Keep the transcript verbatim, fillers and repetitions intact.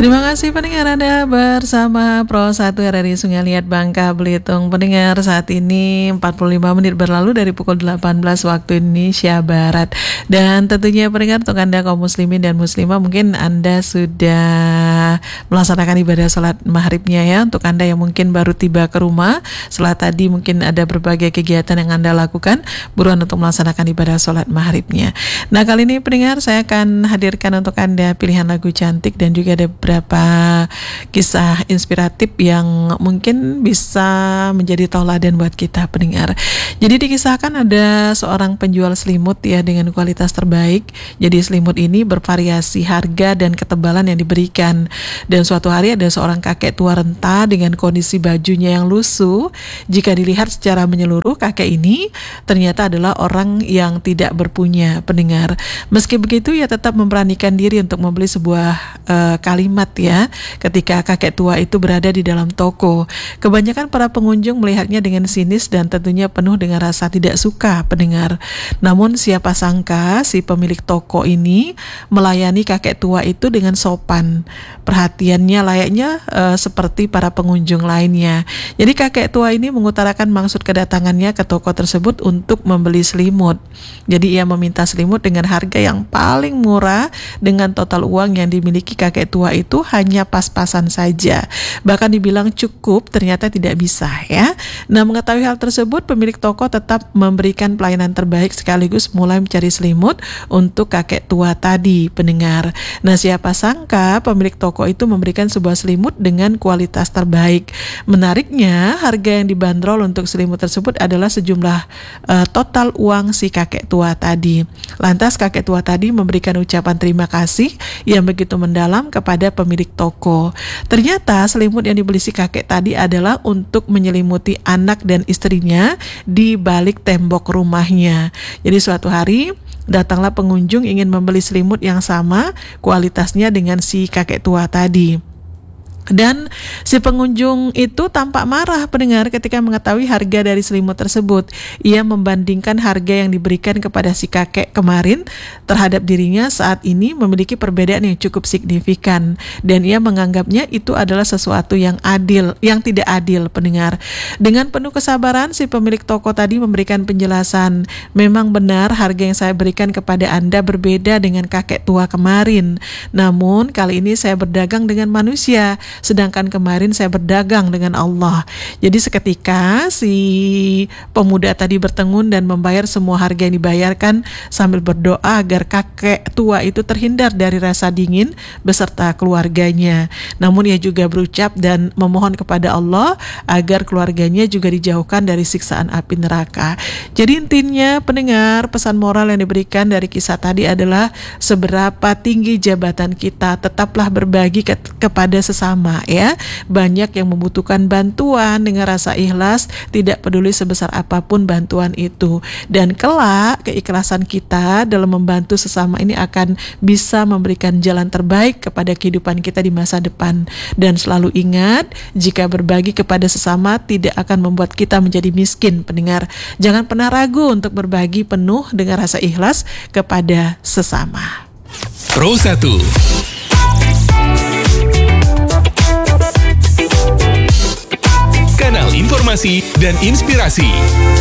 Terima kasih pendengar Anda bersama Pro satu R R I Sungai Liat Bangka Belitung. Pendengar, saat ini empat puluh lima menit berlalu dari pukul delapan belas waktu Indonesia Barat. Dan tentunya pendengar, untuk Anda kaum muslimin dan muslimah, mungkin Anda sudah melaksanakan ibadah sholat maghribnya ya. Untuk Anda yang mungkin baru tiba ke rumah setelah tadi mungkin ada berbagai kegiatan yang Anda lakukan, buruan untuk melaksanakan ibadah sholat maghribnya. Nah, kali ini pendengar, saya akan hadirkan untuk Anda pilihan lagu cantik dan juga ada beberapa kisah inspiratif yang mungkin bisa menjadi tauladan buat kita pendengar. Jadi dikisahkan ada seorang penjual selimut ya dengan kualitas terbaik. Jadi selimut ini bervariasi harga dan ketebalan yang diberikan. Dan suatu hari ada seorang kakek tua renta dengan kondisi bajunya yang lusuh. Jika dilihat secara menyeluruh, kakek ini ternyata adalah orang yang tidak berpunya pendengar. Meski begitu, ia tetap memberanikan diri untuk membeli sebuah uh, kalimat ya, ketika kakek tua itu berada di dalam toko. Kebanyakan para pengunjung melihatnya dengan sinis dan tentunya penuh dengan rasa tidak suka pendengar. Namun siapa sangka si pemilik toko ini melayani kakek tua itu dengan sopan. Perhatiannya layaknya uh, seperti para pengunjung lainnya. Jadi kakek tua ini mengutarakan maksud kedatangannya ke toko tersebut untuk membeli selimut. Jadi ia meminta selimut dengan harga yang paling murah, dengan total uang yang dimiliki kakek tua itu hanya pas-pasan saja. Bahkan dibilang cukup, ternyata tidak bisa ya. Nah, mengetahui hal tersebut, pemilik toko tetap memberikan pelayanan terbaik sekaligus mulai mencari selimut untuk kakek tua tadi pendengar. Nah, siapa sangka pemilik toko itu memberikan sebuah selimut dengan kualitas terbaik. Menariknya, harga yang dibanderol untuk selimut tersebut adalah sejumlah uh, total uang si kakek tua tadi. Lantas kakek tua tadi memberikan ucapan terima kasih yang begitu mendalam kepada pemilik toko. Ternyata selimut yang dibeli si kakek tadi adalah untuk menyelimuti anak dan istrinya di balik tembok rumahnya. Jadi suatu hari datanglah pengunjung ingin membeli selimut yang sama kualitasnya dengan si kakek tua tadi. Dan si pengunjung itu tampak marah pendengar ketika mengetahui harga dari selimut tersebut. Ia membandingkan harga yang diberikan kepada si kakek kemarin terhadap dirinya saat ini memiliki perbedaan yang cukup signifikan. Dan ia menganggapnya itu adalah sesuatu yang adil, yang tidak adil pendengar. Dengan penuh kesabaran si pemilik toko tadi memberikan penjelasan. Memang benar harga yang saya berikan kepada Anda berbeda dengan kakek tua kemarin. Namun kali ini saya berdagang dengan manusia, sedangkan kemarin saya berdagang dengan Allah. Jadi seketika si pemuda tadi bertengun dan membayar semua harga yang dibayarkan sambil berdoa agar kakek tua itu terhindar dari rasa dingin beserta keluarganya. Namun ia juga berucap dan memohon kepada Allah agar keluarganya juga dijauhkan dari siksaan api neraka. Jadi intinya pendengar, pesan moral yang diberikan dari kisah tadi adalah seberapa tinggi jabatan kita, tetaplah berbagi ke- kepada sesama ya. Banyak yang membutuhkan bantuan dengan rasa ikhlas, tidak peduli sebesar apapun bantuan itu. Dan kelak keikhlasan kita dalam membantu sesama ini akan bisa memberikan jalan terbaik kepada kehidupan kita di masa depan. Dan selalu ingat, jika berbagi kepada sesama tidak akan membuat kita menjadi miskin pendengar. Jangan pernah ragu untuk berbagi penuh dengan rasa ikhlas kepada sesama. Pro satu Kanal informasi dan inspirasi.